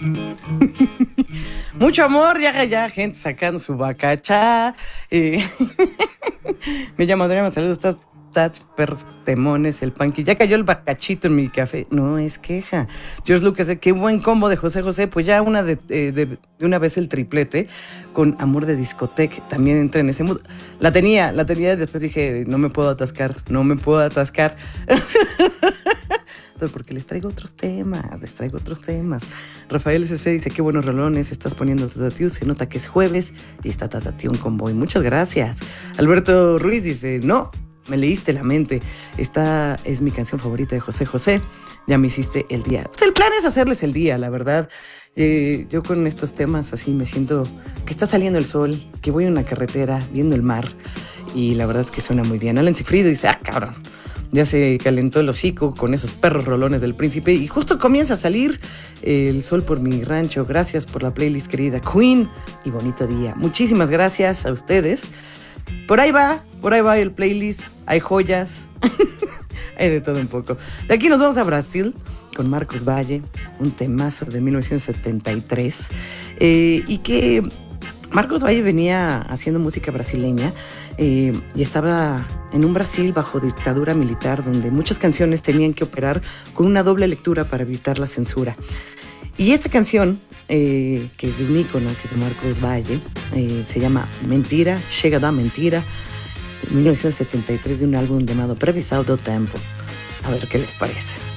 Mucho amor, ya, gente sacando su bacacha. Me llamo Adriana, saludos, tats, perros, temones, el panqui. Ya cayó el bacachito en mi café. No es queja. George Lucas, qué buen combo de José José. Pues ya de una vez el triplete con Amor de Discoteca. También entra en ese mood. La tenía, después dije, no me puedo atascar. Porque les traigo otros temas. Rafael SC dice, qué buenos rolones estás poniendo, Tatatiu, se nota que es jueves y está Tatatiu en Convoy, muchas gracias. Alberto Ruiz dice, no, me leíste la mente, esta es mi canción favorita de José José, ya me hiciste el día. Pues el plan es hacerles el día, la verdad. Yo con estos temas así me siento que está saliendo el sol, que voy en una carretera viendo el mar y la verdad es que suena muy bien. Alan Sigfrido dice, cabrón, ya se calentó el hocico con esos perros rolones del príncipe y justo comienza a salir el sol por mi rancho. Gracias por la playlist, querida Queen, y bonito día. Muchísimas gracias a ustedes. Por ahí va el playlist, hay joyas, hay de todo un poco. De aquí nos vamos a Brasil con Marcos Valle, un temazo de 1973, y que Marcos Valle venía haciendo música brasileña y estaba en un Brasil bajo dictadura militar donde muchas canciones tenían que operar con una doble lectura para evitar la censura. Y esta canción, que es de un ícono, que es de Marcos Valle, se llama Mentira, Chega da Mentira, de 1973, de un álbum llamado Previsão do Tempo. A ver qué les parece.